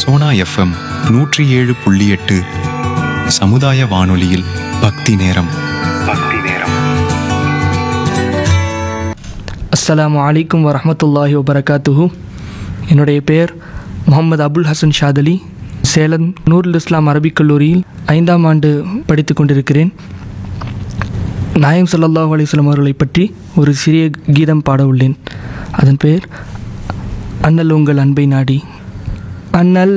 Sona FM 107.8 சமுதாய வானொலியில் பக்தி நேரம். அஸ்ஸலாமு அலைக்கும் வரஹ்மத்துல்லாஹி வபரகாத்துஹு. என்னுடைய பெயர் முகமது அபுல் ஹசன் ஷாதலி. சேலம் நூருல் இஸ்லாம் அரபிக் கல்லூரியில் 5ஆம் ஆண்டு படித்து கொண்டிருக்கிறேன். நாயம் ஸல்லல்லாஹு அலைஹி வஸல்லம் அவர்களை பற்றி ஒரு சிறிய கீதம் பாட உள்ளேன். அதன் பெயர் அண்ணல் உங்கள் அன்பை நாடி. அண்ணல்